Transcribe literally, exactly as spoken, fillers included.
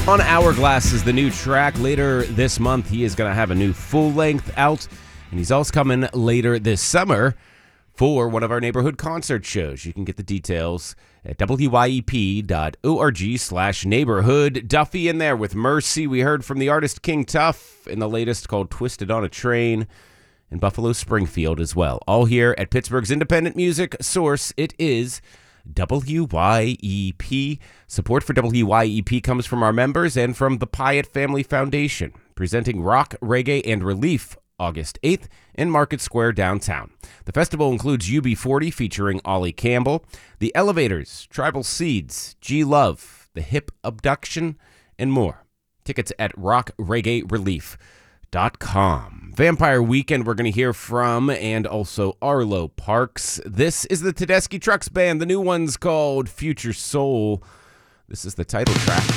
On Hourglass is the new track. Later this month, he is going to have a new full length out, and he's also coming later this summer for one of our neighborhood concert shows. You can get the details at W Y E P dot org slash neighborhood. Duffy in there with Mercy. We heard from the artist King Tuff in the latest called Twisted on a Train, and Buffalo Springfield as well. All here at Pittsburgh's independent music source. It is W Y E P. Support for W Y E P comes from our members and from the Pyatt Family Foundation, presenting rock, reggae, and relief August eighth in Market Square downtown. The festival includes U B forty featuring Ollie Campbell, The Elevators, Tribal Seeds, G Love, The Hip Abduction, and more. Tickets at rock reggae relief dot com. Vampire Weekend we're going to hear from, and also Arlo Parks. This is the Tedeschi Trucks Band. The new one's called Future Soul. This is the title track.